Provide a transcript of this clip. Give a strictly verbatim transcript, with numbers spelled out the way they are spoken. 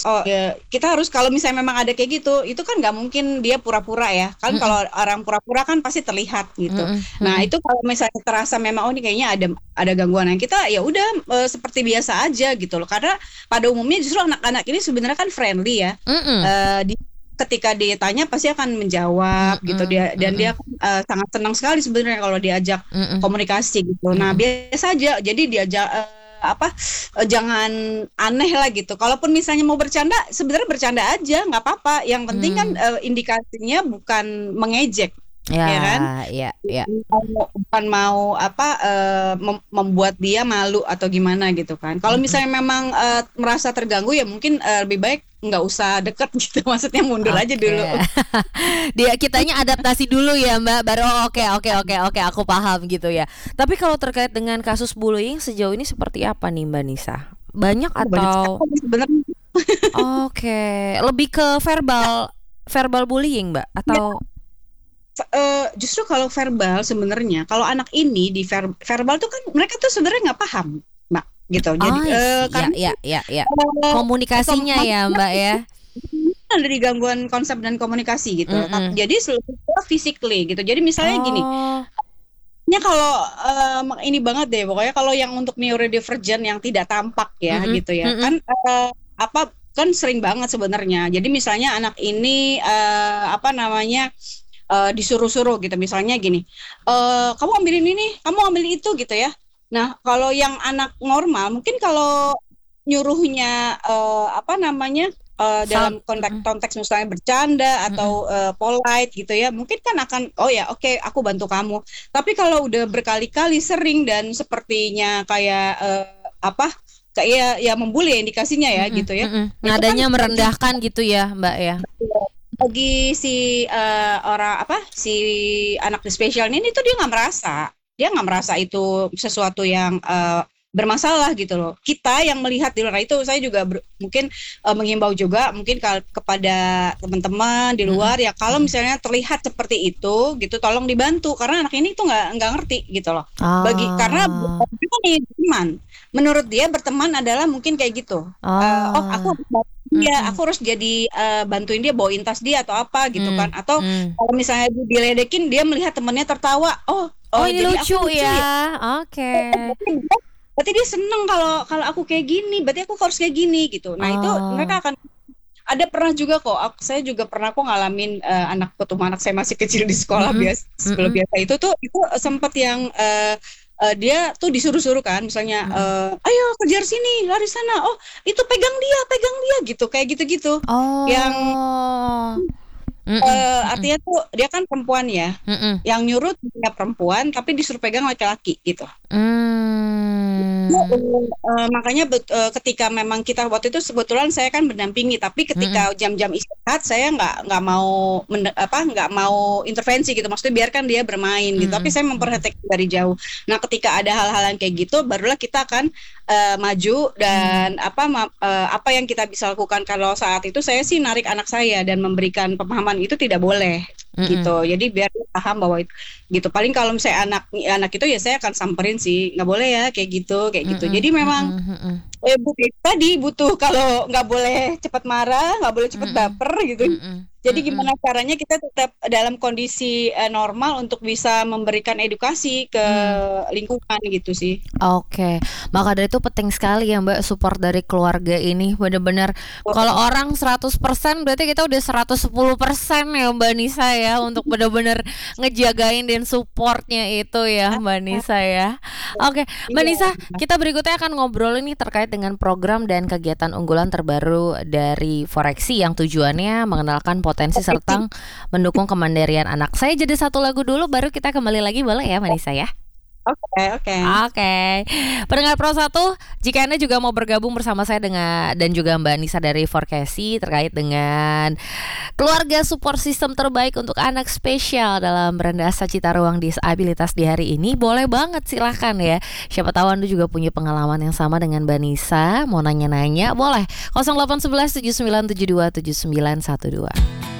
oh ya, kita harus kalau misalnya memang ada kayak gitu, itu kan nggak mungkin dia pura-pura ya. Kan kalau orang pura-pura kan pasti terlihat gitu. Mm-mm, Nah mm-mm. itu kalau misalnya terasa memang oh ini kayaknya ada ada gangguan, yang kita ya udah eh, seperti biasa aja gitu loh. Karena pada umumnya justru anak-anak ini sebenarnya kan friendly ya. Mm-mm. Eh, di ketika ditanya pasti akan menjawab gitu Mm-mm, dia, dan dia mm-mm, eh, sangat senang sekali sebenarnya kalau diajak mm-mm, komunikasi gitu. Nah, mm-mm. biasa aja. Jadi diajak eh, apa eh, jangan aneh lah gitu. Kalaupun misalnya mau bercanda, sebenarnya bercanda aja, nggak apa-apa. Yang penting kan Hmm. eh, indikasinya bukan mengejek, Ya, ya kan? ya, ya. Mau- bukan mau apa eh, mem- membuat dia malu atau gimana gitu kan. Kalau Mm-mm. misalnya memang eh, merasa terganggu ya mungkin eh, lebih baik nggak usah deket gitu. Maksudnya mundur aja Oke. dulu. Dia kitanya adaptasi dulu ya, Mbak. Baru oh, oke oke oke oke aku paham gitu ya. Tapi kalau terkait dengan kasus bullying sejauh ini seperti apa nih, Mbak Nisa? Banyak Oh, banyak atau sekali sebenarnya. oke, lebih ke verbal verbal bullying, Mbak, atau F- eh, justru kalau verbal sebenarnya kalau anak ini di ver- verbal tuh kan mereka tuh sebenarnya nggak paham, Mbak, gitu. Jadi I eh, see. Ya, karena ya, ya, ya. eh, kom- Komunikasinya ya, Mbak ya. maksudnya dari gangguan konsep dan komunikasi gitu. Tapi Mm-mm. jadi seluruhnya physically gitu. Jadi misalnya gini, Oh. nya kalau em, ini banget deh pokoknya kalau yang untuk neurodivergent yang tidak tampak ya Mm-mm. gitu ya Mm-mm. kan eh, apa kan sering banget sebenarnya. Jadi misalnya anak ini eh, apa namanya eh, disuruh-suruh gitu misalnya gini, eh kamu ambilin ini, kamu ambil itu gitu ya. Nah kalau yang anak normal mungkin kalau nyuruhnya eh, apa namanya eh, Sound. dalam konteks Mm-mm. konteks misalnya bercanda Mm-mm. atau eh, polite gitu ya mungkin kan akan oh ya oke aku bantu kamu. Tapi kalau udah berkali-kali sering dan sepertinya kayak eh, apa kayak ya membuli ya indikasinya ya Mm-mm. gitu ya. Mm-mm. Itu kan Nadanya bagi merendahkan gitu ya, Mbak ya. bagi si eh, orang apa si anak spesial ini tuh dia nggak merasa dia nggak merasa itu sesuatu yang eh, bermasalah gitu loh. Kita yang melihat di luar itu saya juga ber- mungkin eh, mengimbau juga mungkin kal- kepada teman-teman di Mm-mm. luar ya kalau Mm-mm. misalnya terlihat seperti itu gitu tolong dibantu karena anak ini tuh nggak nggak ngerti gitu loh. Bagi karena Ah. kita nih teman, menurut dia berteman adalah mungkin kayak gitu. Eh, oh aku Ah. harus bantu dia, Mm-mm. aku harus jadi eh, bantuin dia bawain tas dia atau apa gitu kan. Mm. Atau Mm. kalau misalnya dia diledekin dia melihat temannya tertawa, oh Oh, oh ini jadi lucu aku lucu ya. ya. Oke. Berarti dia, berarti dia seneng kalau kalau aku kayak gini, berarti aku harus kayak gini gitu. Nah itu mereka Oh. akan ada pernah juga kok. Aku, saya juga pernah kok ngalamin eh, anak waktu anak saya masih kecil di sekolah Mm-mm. biasa sebelum Mm-mm. biasa itu tuh itu sempat yang eh, eh, dia tuh disuruh-suruh kan, misalnya Mm-mm. eh, ayo kejar sini, lari sana. Oh itu pegang dia, pegang dia gitu, kayak gitu-gitu. Yang Oh. Mm-mm. eh, Mm-mm. artinya tuh dia kan perempuan ya, Mm-mm. yang nyuruh dia perempuan tapi disuruh pegang laki-laki gitu. Ya, Mm. eh, makanya bet- eh, ketika memang kita waktu itu kebetulan saya kan mendampingi, tapi Mm-mm. ketika jam-jam istirahat saya nggak nggak mau mende- apa nggak mau intervensi gitu, maksudnya biarkan dia bermain gitu. Tapi Mm-mm. saya Mm-mm. memperhatikan dari jauh. Nah, ketika ada hal-hal yang kayak gitu, barulah kita akan eh, maju Mm. dan apa ma- eh, apa yang kita bisa lakukan. Kalau saat itu saya sih narik anak saya dan memberikan pemahaman itu tidak boleh Mm-mm. gitu. Jadi biar dia paham bahwa itu gitu. Paling kalau misalnya anak anak itu ya saya akan samperin sih, nggak boleh ya kayak gitu, kayak gitu. Mm-mm. Jadi memang Mm-mm. Mm-mm. eh, bu- tadi butuh kalau nggak boleh cepat marah, nggak boleh cepat Mm-mm. baper gitu. Mm-mm. Jadi Mm-mm. gimana caranya kita tetap dalam kondisi eh, normal untuk bisa memberikan edukasi ke Mm. lingkungan gitu sih. Oke, maka dari itu penting sekali ya Mbak support dari keluarga ini. Benar-benar kalau orang seratus persen berarti kita udah seratus sepuluh persen ya Mbak Nisa ya, untuk benar-benar ngejagain dan supportnya itu ya Mbak Nisa ya. Oke, Mbak Iya. Nisa, kita berikutnya akan ngobrol ini terkait dengan program dan kegiatan unggulan terbaru dari Foreksi yang tujuannya mengenalkan potensi serta mendukung kemandirian anak. Saya jeda satu lagu dulu baru kita kembali lagi, boleh ya Mbak Nisa ya? Oke, oke. Oke, pendengar Pro satu, jika Anda juga mau bergabung bersama saya dengan dan juga Mbak Nisa dari Forkesi terkait dengan keluarga support system terbaik untuk anak spesial dalam Berendasa Cita Ruang Disabilitas di hari ini, boleh banget silahkan ya. Siapa tahu Anda juga punya pengalaman yang sama dengan Mbak Nisa, mau nanya-nanya boleh nol delapan satu satu tujuh sembilan tujuh dua tujuh sembilan satu dua.